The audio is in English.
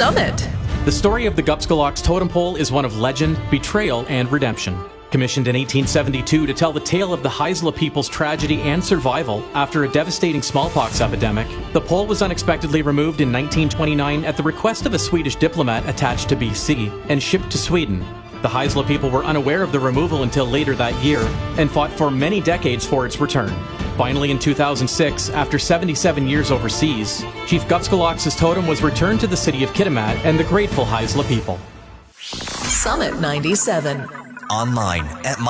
Summit. The story of the Gupskalaks totem pole is one of legend, betrayal, and redemption. Commissioned in 1872 to tell the tale of the Haisla people's tragedy and survival after a devastating smallpox epidemic, the pole was unexpectedly removed in 1929 at the request of a Swedish diplomat attached to BC and shipped to Sweden. The Haisla people were unaware of the removal until later that year and fought for many decades for its return. Finally, in 2006, after 77 years overseas, Chief Gupskalaks' totem was returned to the city of Kitimat and the grateful Haisla people. Summit 97. Online at